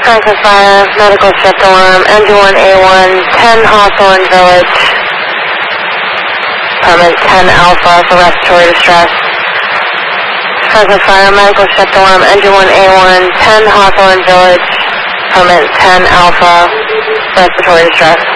Franklin Fire, medical shift alarm, engine 1A1, 10 Hawthorne Village, permit 10 Alpha for respiratory distress. Franklin Fire, medical shift alarm, engine 1A1, 10 Hawthorne Village, permit 10 Alpha, respiratory distress.